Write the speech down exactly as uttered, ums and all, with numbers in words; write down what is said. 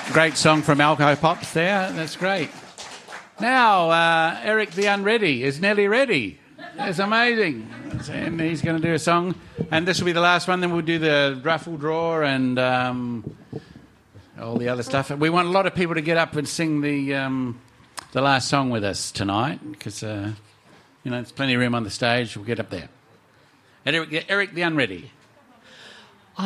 Great song from Alco Pops there. That's great. Now, uh, Eric the Unready is nearly ready. It's amazing. And he's going to do a song. And this will be the last one. Then we'll do the raffle draw and um, all the other stuff. We want a lot of people to get up and sing the um, the last song with us tonight because, uh, you know, there's plenty of room on the stage. We'll get up there. Eric, Eric the Unready.